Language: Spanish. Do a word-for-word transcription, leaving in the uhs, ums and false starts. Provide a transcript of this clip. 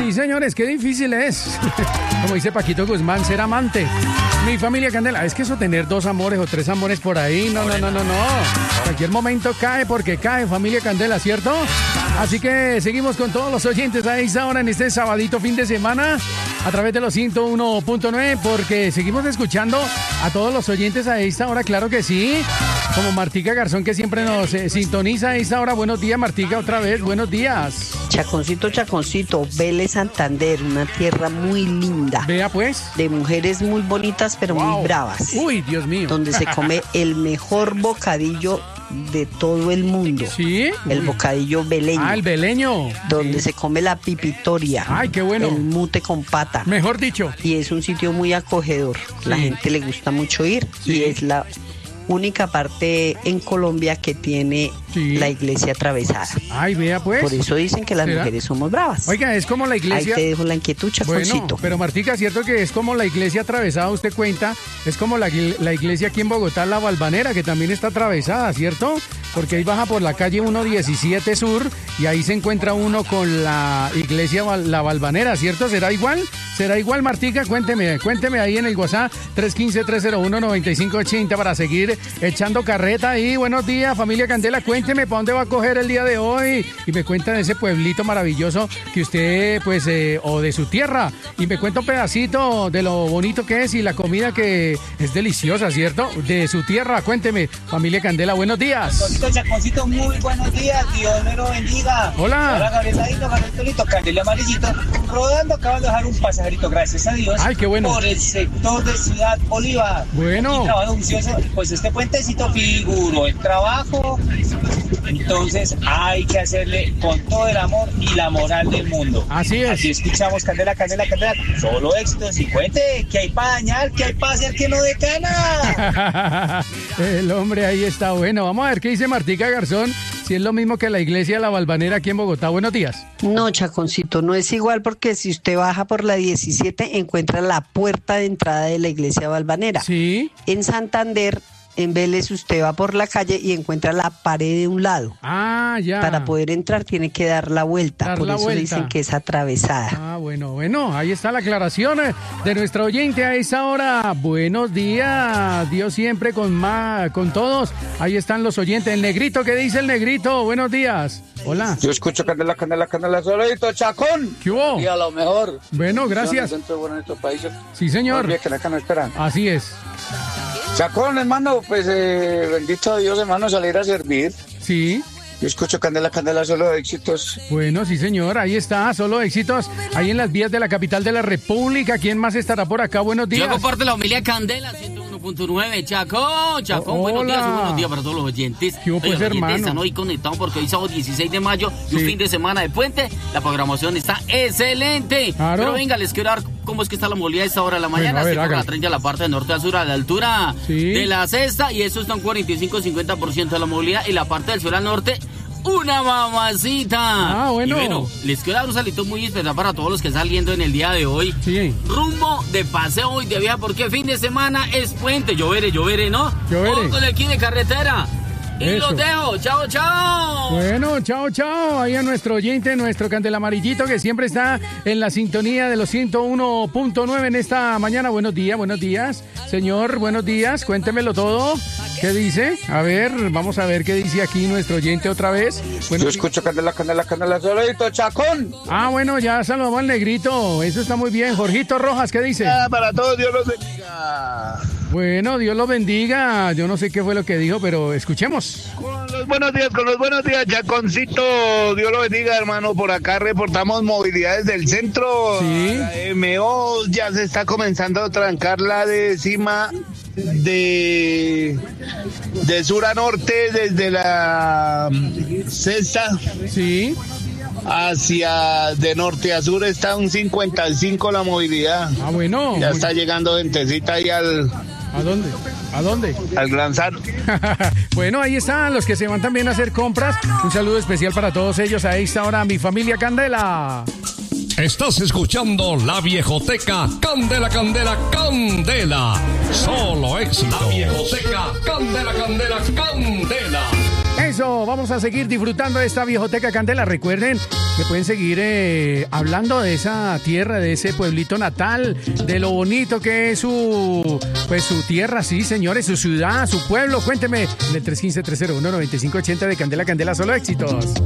Sí, señores, qué difícil es. Como dice Paquito Guzmán, ser amante. Mi familia Candela, es que eso tener dos amores o tres amores por ahí, no, no, no, no, no. Cualquier momento cae porque cae, familia Candela, ¿cierto? Así que seguimos con todos los oyentes a esta hora en este sabadito fin de semana a través de los ciento uno punto nueve, porque seguimos escuchando a todos los oyentes a esta hora, claro que sí. Como Martica Garzón, que siempre nos eh, sintoniza a esta hora. Buenos días, Martica, otra vez, buenos días. Chaconcito, Chaconcito, Vélez Santander, una tierra muy linda. Vea pues. De mujeres muy bonitas, pero wow. muy bravas. Uy, Dios mío. Donde se come el mejor bocadillo de todo el mundo. ¿Sí? El Uy. bocadillo veleño. Ah, el veleño. Donde sí. se come la pipitoria. Ay, qué bueno. El mute con pata. Mejor dicho. Y es un sitio muy acogedor. Sí. La gente le gusta mucho ir. Sí. Y es la única parte en Colombia que tiene sí. la iglesia atravesada. Ay, vea pues. Por eso dicen que las ¿será? mujeres somos bravas. Oiga, es como la iglesia. Ahí te dejo la inquietud, Chaconcito. Bueno, pero Martica, cierto que es como la iglesia atravesada, usted cuenta, es como la, la iglesia aquí en Bogotá, la Valvanera, que también está atravesada, ¿cierto? Porque ahí baja por la calle ciento diecisiete Sur y ahí se encuentra uno con la iglesia La Valvanera, ¿cierto? ¿Será igual? ¿Será igual, Martica? Cuénteme, cuénteme ahí en el WhatsApp tres uno cinco, tres cero uno, nueve cinco ocho cero para seguir echando carreta ahí. Buenos días, familia Candela, cuénteme para dónde va a coger el día de hoy y me cuentan ese pueblito maravilloso que usted, pues, eh, o de su tierra, y me cuenta un pedacito de lo bonito que es y la comida que es deliciosa, ¿cierto? De su tierra, cuénteme, familia Candela, buenos días. Chaconcito, Chaconcito, muy buenos días, Dios me lo bendiga. Hola. Hola, Gabrielito, Gabrielito, Candela Amarillito, rodando, acaban de dejar un pasajerito, gracias a Dios. Ay, qué bueno. Por el sector de Ciudad Bolívar. Bueno. Y trabajo juicioso, pues este puentecito figuró el trabajo, entonces hay que hacerle con todo el amor y la moral del mundo. Así es. Así escuchamos, Candela, Candela, Candela, solo éxitos y cuente que hay para dañar, que hay para hacer que no decana. El hombre ahí está bueno. Vamos a ver qué dice Martica Garzón, si es lo mismo que la iglesia de La Valvanera aquí en Bogotá. Buenos días. No, Chaconcito, no es igual porque si usted baja por la diecisiete encuentra la puerta de entrada de la iglesia Valvanera. Sí. En Santander, en Vélez, usted va por la calle y encuentra la pared de un lado. Ah, ya. Para poder entrar tiene que dar la vuelta. Dar por la eso vuelta. dicen que es atravesada. Ah, bueno, bueno, ahí está la aclaración de nuestra oyente a esa hora. Buenos días, Dios siempre con más, con todos. Ahí están los oyentes. El negrito, ¿qué dice el negrito? Buenos días. Hola. Yo escucho Candela, Candela, Candela, solito, Chacón. ¿Qué hubo? Y a lo mejor. Bueno, gracias. Dentro de nuestros países. Sí, señor. Bien, que acá no esperan. Así es. Chacón, hermano, pues eh, bendito Dios, hermano, salir a servir. Sí. Yo escucho Candela, Candela, solo éxitos. Bueno, sí, señor, ahí está, solo éxitos. Ahí en las vías de la capital de la República. ¿Quién más estará por acá? Buenos días. Yo comparto la familia Candela, ciento uno punto nueve. Chacón, Chacón, Oh, buenos días, hola. buenos días para todos los oyentes. ¿Qué hubo, pues, Oiga, los oyentes hermano? están hoy conectados porque hoy sábado dieciséis de mayo y un Sí. fin de semana de puente. La programación está excelente. Claro. Pero venga, les quiero dar cómo es que está la movilidad a esta hora de la mañana. Bueno, a ver, Estoy por hágale. la treinta de la parte de norte a sur a la altura Sí. de la sexta y eso está un cuarenta y cinco a cincuenta por ciento de la movilidad y la parte del sur al norte. Una mamacita. Ah, bueno. Y bueno, les quiero dar un salito muy especial para todos los que están saliendo en el día de hoy. Sí. Rumbo de paseo y de viaje porque fin de semana es puente. Lloveré, lloveré, ¿no? Lloveré. O con el kit de carretera. Y Eso. los dejo. Chao, chao. Bueno, chao, chao. Ahí a nuestro oyente, nuestro Candela Amarillito, que siempre está en la sintonía de los ciento uno punto nueve en esta mañana. Buenos días, buenos días. Señor, buenos días. Cuéntemelo todo. ¿Qué dice? A ver, vamos a ver qué dice aquí nuestro oyente otra vez. Bueno, Yo escucho Candela, Candela, Candela, solito, Chacón. ah, bueno, ya saludamos al negrito. Eso está muy bien. Jorgito Rojas, ¿qué dice? Ah, para todos, Dios los bendiga. Bueno, Dios lo bendiga. Yo no sé qué fue lo que dijo, pero escuchemos. Con los buenos días, con los buenos días, Chaconcito, Dios lo bendiga, hermano. Por acá reportamos movilidades del centro. Sí. La M O ya se está comenzando a trancar la décima de, de sur a norte, desde la sexta Sí. hacia de norte a sur está un cincuenta y cinco la movilidad. Ah, bueno. Ya Muy- está llegando gentecita ahí al, ¿A dónde? ¿A dónde? al Gran Sano. Bueno, ahí están los que se van también a hacer compras. Un saludo especial para todos ellos a esta hora, mi familia Candela. Estás escuchando La Viejoteca, Candela, Candela, Candela. Solo éxito. La Viejoteca, Candela, Candela, Candela. eso, vamos a seguir disfrutando de esta viejoteca Candela. Recuerden que pueden seguir eh, hablando de esa tierra, de ese pueblito natal, de lo bonito que es su, pues, su tierra, sí, señores, su ciudad, su pueblo. Cuénteme en el tres uno cinco, tres cero uno, nueve cinco ocho cero de Candela Candela, solo éxitos.